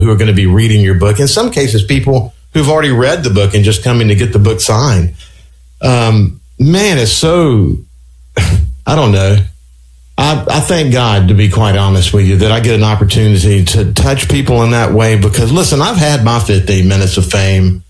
who are going to be reading your book. In some cases, people who've already read the book and just coming to get the book signed. Man, it's so, I don't know. I thank God, to be quite honest with you, that I get an opportunity to touch people in that way because, listen, I've had my 15 minutes of fame.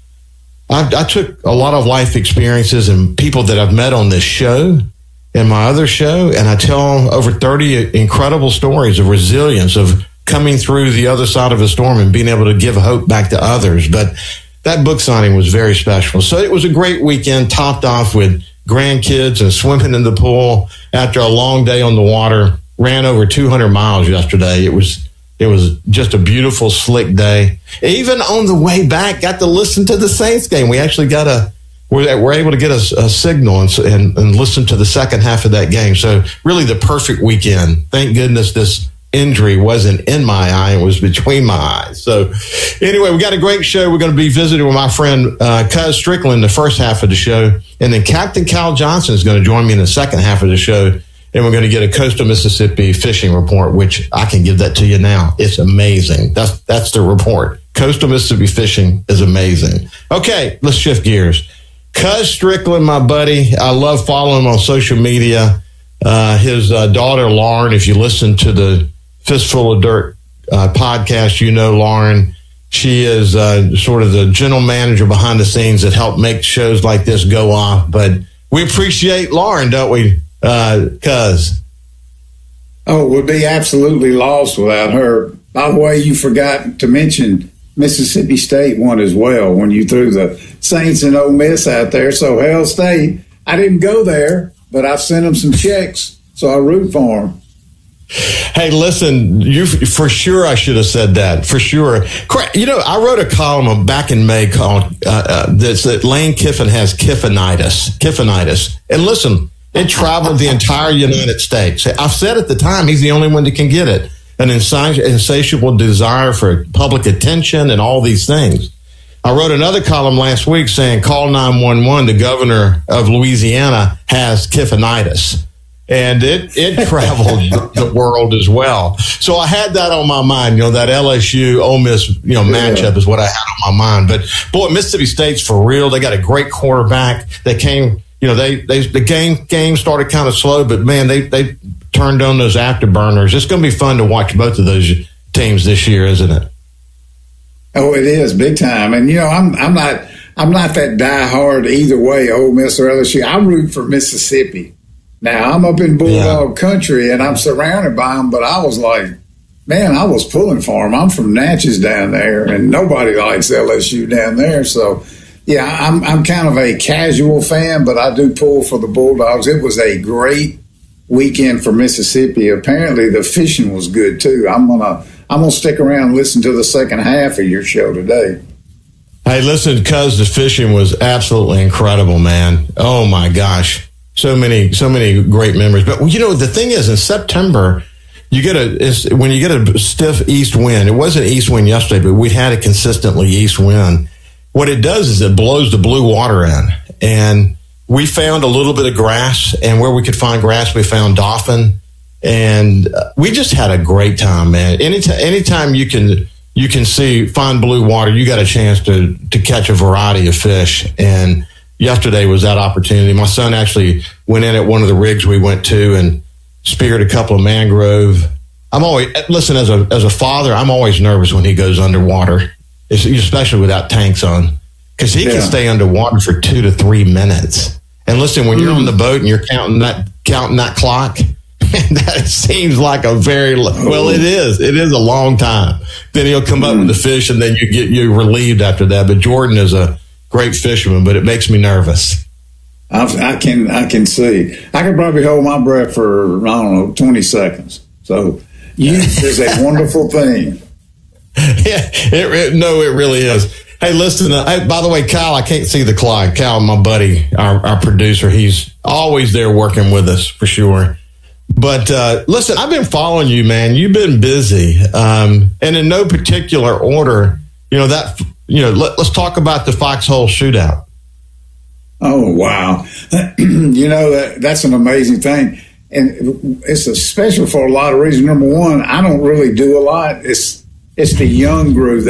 I took a lot of life experiences and people that I've met on this show and my other show, and I tell over 30 incredible stories of resilience, of coming through the other side of a storm and being able to give hope back to others. But that book signing was very special. So it was a great weekend, topped off with grandkids and swimming in the pool after a long day on the water. Ran over 200 miles yesterday. It was just a beautiful, slick day. Even on the way back, got to listen to the Saints game. We actually we're able to get a signal and listen to the second half of that game. So really the perfect weekend. Thank goodness this injury wasn't in my eye. It was between my eyes. So anyway, we got a great show. We're going to be visiting with my friend Cuz Strickland the first half of the show. And then Captain Cal Johnson is going to join me in the second half of the show. And we're going to get a coastal Mississippi fishing report, which I can give that to you now. It's amazing. That's the report. Coastal Mississippi fishing is amazing. Okay, let's shift gears. Cuz Strickland, my buddy, I love following him on social media. His daughter, Lauren, if you listen to the Fistful of Dirt podcast, you know Lauren. She is sort of the general manager behind the scenes that help make shows like this go off. But we appreciate Lauren, don't we, Cuz? Oh, we'd be absolutely lost without her. By the way, you forgot to mention Mississippi State won as well when you threw the Saints and Ole Miss out there. So Hail State, I didn't go there, but I've sent them some checks, so I root for them. Hey, listen, for sure I should have said that, for sure. You know, I wrote a column back in May called that Lane Kiffin has Kiffinitis. And listen, it traveled the entire United States. I've said at the time he's the only one that can get it. An insatiable desire for public attention and all these things. I wrote another column last week saying, call 911, the governor of Louisiana has Kiffinitis. And it traveled the world as well. So I had that on my mind, that LSU Ole Miss, matchup is what I had on my mind. But boy, Mississippi State's for real. They got a great quarterback. They came, the game started kind of slow, but man, they turned on those afterburners. It's going to be fun to watch both of those teams this year, isn't it? Oh, it is big time. And I'm not that diehard either way, Ole Miss or LSU. I root for Mississippi. Now, I'm up in Bulldog country, and I'm surrounded by them, but I was like, man, I was pulling for them. I'm from Natchez down there, and nobody likes LSU down there. So, yeah, I'm kind of a casual fan, but I do pull for the Bulldogs. It was a great weekend for Mississippi. Apparently, the fishing was good, too. I'm gonna stick around and listen to the second half of your show today. Hey, listen, Cuz, the fishing was absolutely incredible, man. Oh, my gosh. So many great memories. But, the thing is, in September, when you get a stiff east wind, it wasn't east wind yesterday, but we had a consistently east wind. What it does is it blows the blue water in. And we found a little bit of grass, and where we could find grass, we found dolphin. And we just had a great time, man. Anytime you can find blue water, you got a chance to catch a variety of fish. And yesterday was that opportunity. My son actually went in at one of the rigs we went to and speared a couple of mangrove. Listen, as a father, I'm always nervous when he goes underwater, especially without tanks on, because he can stay underwater for 2 to 3 minutes. And listen, when you're on the boat and you're counting that clock, that seems like a it is a long time. Then he'll come up with the fish, and then you're relieved after that. But Jordan is a great fisherman, but it makes me nervous. I can see. I could probably hold my breath for, 20 seconds. So youth is a wonderful thing. Yeah, it really is. Hey, listen, by the way, Kyle, I can't see the clock. Kyle, my buddy, our producer, he's always there working with us for sure. But listen, I've been following you, man. You've been busy. And in no particular order, let's talk about the Foxhole shootout. Oh, wow. That's an amazing thing. And it's a special for a lot of reasons. Number one, I don't really do a lot. It's It's the young group.